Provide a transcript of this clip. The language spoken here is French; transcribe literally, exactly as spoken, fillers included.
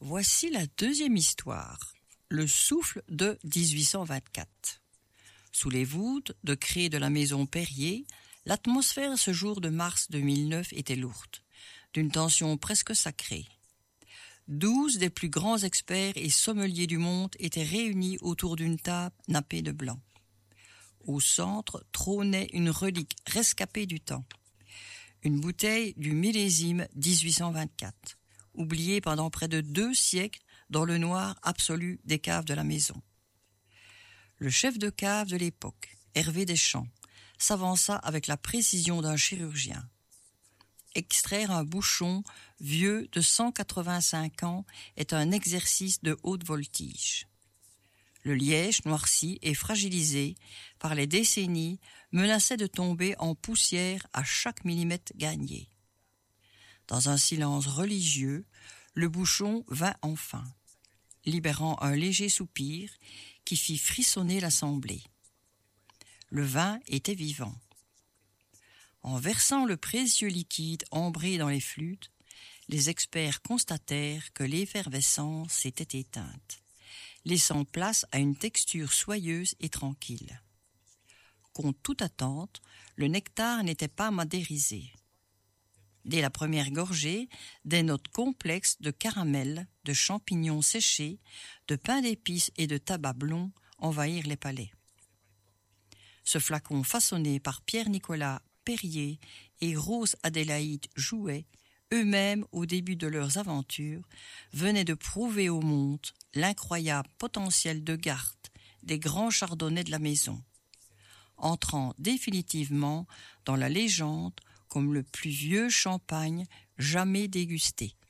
Voici la deuxième histoire, le souffle de dix-huit cent vingt-quatre. Sous les voûtes de craie de la maison Perrier, l'atmosphère ce jour de mars deux mille neuf était lourde, d'une tension presque sacrée. Douze des plus grands experts et sommeliers du monde étaient réunis autour d'une table nappée de blanc. Au centre trônait une relique rescapée du temps, une bouteille du millésime dix-huit cent vingt-quatre, oubliée pendant près de deux siècles dans le noir absolu des caves de la maison. Le chef de cave de l'époque, Hervé Deschamps, s'avança avec la précision d'un chirurgien. Extraire un bouchon vieux de cent quatre-vingt-cinq ans est un exercice de haute voltige. Le liège noirci et fragilisé par les décennies menaçait de tomber en poussière à chaque millimètre gagné. Dans un silence religieux, le bouchon vint enfin, libérant un léger soupir qui fit frissonner l'assemblée. Le vin était vivant. En versant le précieux liquide ambré dans les flûtes, les experts constatèrent que l'effervescence s'était éteinte, laissant place à une texture soyeuse et tranquille. Contre toute attente, le nectar n'était pas madérisé. Dès la première gorgée, des notes complexes de caramel, de champignons séchés, de pain d'épices et de tabac blond envahirent les palais. Ce flacon façonné par Pierre-Nicolas Perrier et Rose Adélaïde Jouet, eux-mêmes au début de leurs aventures, venaient de prouver au monde l'incroyable potentiel de garde des grands chardonnays de la maison, entrant définitivement dans la légende comme le plus vieux champagne jamais dégusté.